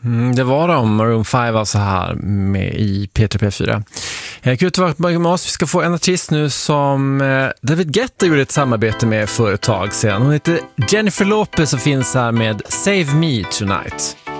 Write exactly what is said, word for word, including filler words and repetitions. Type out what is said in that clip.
Mm, det var de, Maroon fem alltså här med i P tre P fyra. Eh, kul att vara med oss. Vi ska få en artist nu som eh, David Guetta gjorde ett samarbete med för ett tag sedan. Hon heter Jennifer Lopez och finns här med Save Me Tonight.